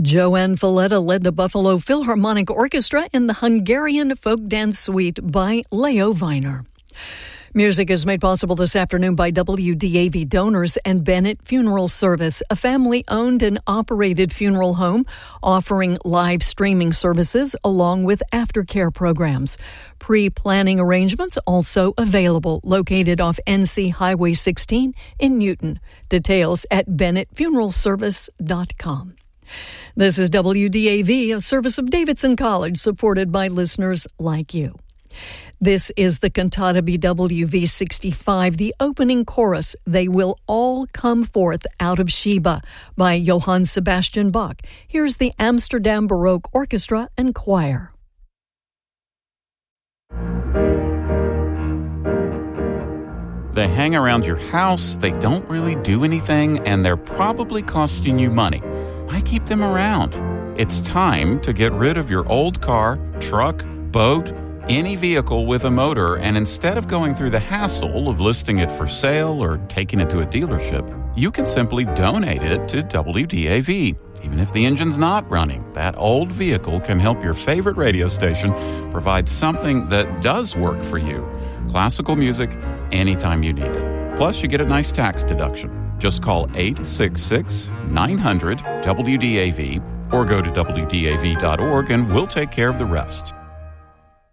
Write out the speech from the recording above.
Joanne Falletta led the Buffalo Philharmonic Orchestra in the Hungarian Folk Dance Suite by Leo Weiner. Music is made possible this afternoon by WDAV donors and Bennett Funeral Service, a family-owned and operated funeral home offering live streaming services along with aftercare programs. Pre-planning arrangements also available, located off NC Highway 16 in Newton. Details at bennettfuneralservice.com. This is WDAV, a service of Davidson College, supported by listeners like you. This is the cantata BWV 65, the opening chorus, They Will All Come Forth Out of Sheba, by Johann Sebastian Bach. Here's the Amsterdam Baroque Orchestra and Choir. They hang around your house, they don't really do anything, and they're probably costing you money. Why keep them around? It's time to get rid of your old car, truck, boat, any vehicle with a motor, and instead of going through the hassle of listing it for sale or taking it to a dealership, you can simply donate it to WDAV. Even if the engine's not running, that old vehicle can help your favorite radio station provide something that does work for you. Classical music anytime you need it. Plus, you get a nice tax deduction. Just call 866-900-WDAV or go to WDAV.org and we'll take care of the rest.